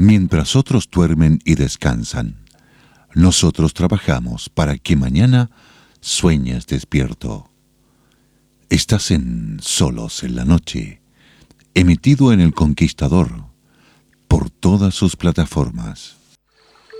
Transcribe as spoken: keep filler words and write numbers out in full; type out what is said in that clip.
Mientras otros duermen y descansan, nosotros trabajamos para que mañana sueñes despierto. Estás en Solos en la Noche, emitido en El Conquistador, por todas sus plataformas.